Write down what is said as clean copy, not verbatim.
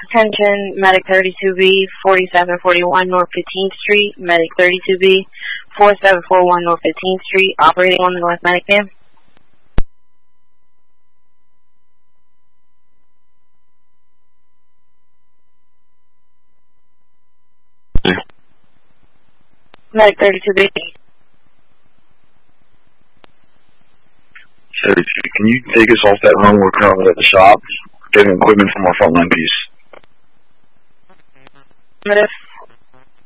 Attention, Medic 32B, 4741 North 15th Street, Medic 32B, 4741 North 15th Street, operating on the North Medic van. Medic 32B. Can you take us off that run? We're currently at the shop, getting equipment from our frontline piece. Medic